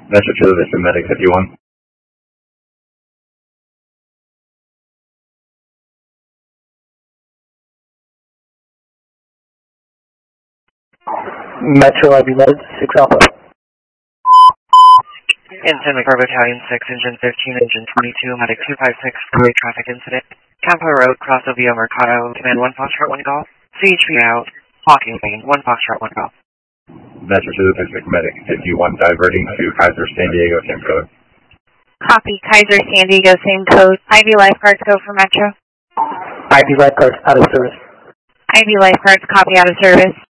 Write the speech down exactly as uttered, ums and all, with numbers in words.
Metro two, this is Medic fifty-one. Metro, I B Med, six Alpha. Ensign McCarver Battalion six, Engine fifteen, Engine twenty-two, Medic two five six, freeway traffic incident. Campo Road, cross Ovio Mercado, command one Foxtrot, one Golf. C H P out, Hawking Lane, one Foxtrot, one Golf. Metro two, this is Medic fifty-one, diverting to Kaiser San Diego, same code. Copy, Kaiser San Diego, same code. I V lifeguards go for Metro. I V lifeguards out of service. I V lifeguards, copy out of service.